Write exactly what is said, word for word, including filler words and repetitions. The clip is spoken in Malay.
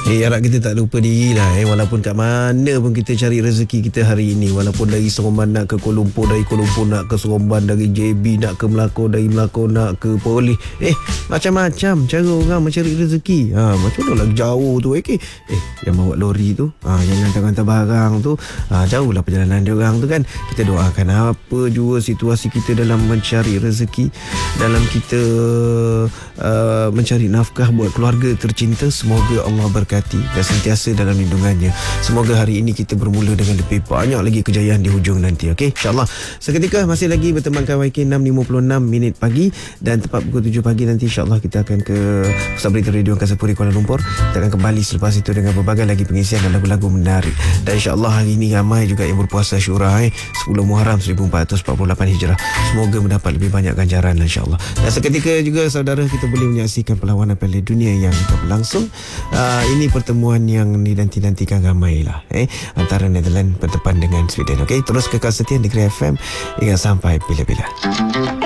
Eh, harap kita tak lupa diri lah eh. Walaupun kat mana pun kita cari rezeki kita hari ini. Walaupun dari Seremban nak ke Kuala Lumpur, dari Kuala Lumpur nak ke Seremban, dari J B nak ke Melaka, dari Melaka nak ke Perlis. Eh, macam-macam cara orang mencari rezeki. Ha, macam mana lah jauh tu. Eh, eh yang bawa lori tu, ha, yang hantar-hantar barang tu, ha, jauh lah perjalanan dia orang tu kan. Kita doakan apa juga situasi kita dalam mencari rezeki, dalam kita uh, mencari nafkah buat keluarga tercinta. Semoga Allah berkati dan sentiasa dalam lindungannya. Semoga hari ini kita bermula dengan lebih banyak lagi kejayaan di hujung nanti. Okey, insyaAllah. Seketika masih lagi bertemankan Y K enam lima puluh enam minit pagi, dan tepat pukul tujuh pagi nanti insyaAllah kita akan ke Pusat Berita Radio Angkasa Puri Kuala Lumpur. Kita akan kembali selepas itu dengan berbagai lagi pengisian dan lagu-lagu menarik. Dan insyaAllah hari ini ramai juga yang berpuasa Syura eh, sepuluh Muharram seribu empat ratus empat puluh lapan Hijrah. Semoga mendapat lebih banyak ganjaran insyaAllah. Dan seketika juga saudara, kita boleh menyaksikan perlawanan Piala Dunia yang akan berlangsung. Uh, ini pertemuan yang dinanti-nantikan ramai lah eh, antara Netherlands berdepan dengan Sweden. Okey, terus kekal setia di Negeri F M hingga sampai bila-bila.